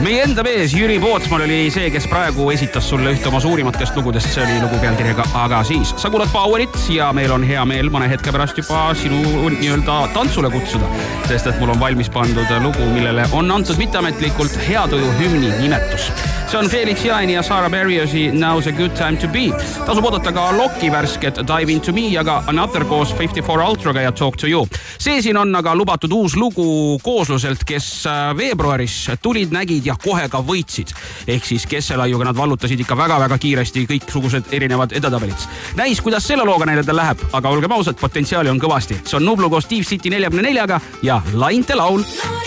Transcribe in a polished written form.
meie enda mees Jüri Pootsmal oli see, kes praegu esitas sulle ühte oma suurimatest lugudest, see oli lugu pealkirjaga Aga siis. Sa kuulad Powerit ja meil on hea meel mõne hetke pärast juba sinu nii-öelda tantsule kutsuda, sest et mul on valmis pandud lugu, millele on antud mitteametlikult Heatuju hümni nimetus. See on Felix Jaini ja Sarah Barriosi Now's a Good Time to Be. Tasub oodata ka Lokki värsket Dive Into Me ja ka Another koos 54 Ultraga ja Talk to You. See siin on aga lubatud uus lugu koosluselt, kes veebruaris tulid, nägid ja kohe ka võitsid. Ehk siis kesselaiuga nad vallutasid ikka väga-väga kiiresti kõiksugused erinevad edetabelid. Näis, kuidas selle looga neile läheb, aga olgem ausad, potentsiaali on kõvasti. See on Nublu koos Steve City 44-ga ja Lainte laul.